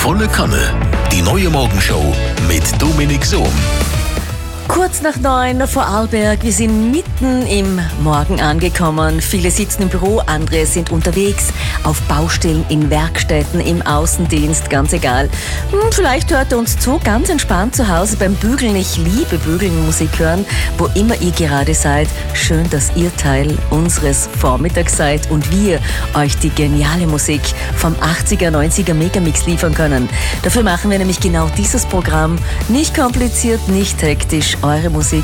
Volle Kanne. Die neue Morgenshow mit Dominik Sohm. Kurz nach 9 vor Arlberg. Wir sind mitten im Morgen angekommen. Viele sitzen im Büro, andere sind unterwegs, auf Baustellen, in Werkstätten, im Außendienst, ganz egal. Vielleicht hört ihr uns zu, ganz entspannt zu Hause beim Bügeln. Ich liebe Bügeln, Musik hören, wo immer ihr gerade seid. Schön, dass ihr Teil unseres Vormittags seid und wir euch die geniale Musik vom 80er, 90er Megamix liefern können. Dafür machen wir nämlich genau dieses Programm. Nicht kompliziert, nicht hektisch. Eure Musik